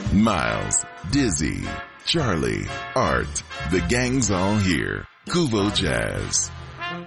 Miles, Dizzy, Charlie, Art, the gang's all here. Kuvo Jazz.